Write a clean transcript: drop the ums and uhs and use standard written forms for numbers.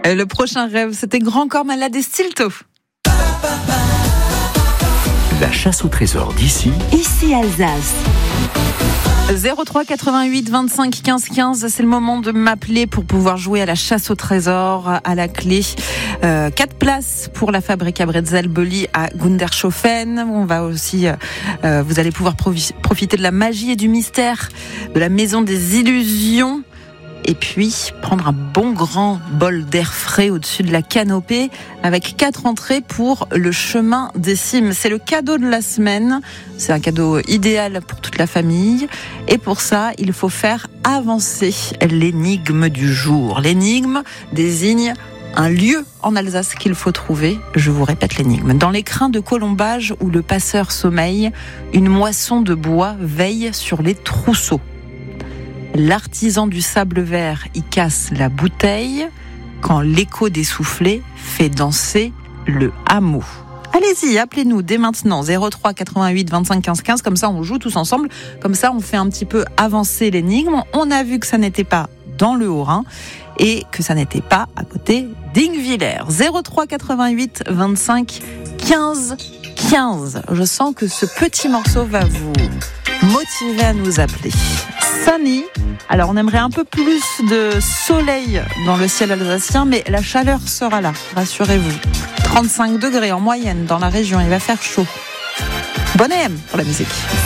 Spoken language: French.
Le prochain rêve, c'était Grand Corps Malade et Stilto. La chasse au trésor d'ici. Ici Alsace. 03 88 25 15 15, c'est le moment de m'appeler pour pouvoir jouer à la chasse au trésor à la clé. 4 places pour la Fabrica Bretzelbeli à Gundershofen. On va aussi, vous allez pouvoir profiter de la magie et du mystère de la Maison des Illusions. Et puis, prendre un bon grand bol d'air frais au-dessus de la canopée avec 4 entrées pour le chemin des cimes. C'est le cadeau de la semaine. C'est un cadeau idéal pour toute la famille. Et pour ça, il faut faire avancer l'énigme du jour. L'énigme désigne un lieu en Alsace qu'il faut trouver. Je vous répète l'énigme. Dans les crins de colombage où le passeur sommeille, une moisson de bois veille sur les trousseaux. L'artisan du sable vert y casse la bouteille quand l'écho des soufflets fait danser le hameau. Allez-y, appelez-nous dès maintenant 03 88 25 15 15, comme ça on joue tous ensemble, comme ça on fait un petit peu avancer l'énigme. On a vu que ça n'était pas dans le Haut-Rhin et que ça n'était pas à côté d'Ingvillers. 03 88 25 15 15. Je sens que ce petit morceau va vous motiver à nous appeler. Sunny, alors on aimerait un peu plus de soleil dans le ciel alsacien, mais la chaleur sera là, rassurez-vous. 35 degrés en moyenne dans la région, il va faire chaud. Bonne AM pour la musique.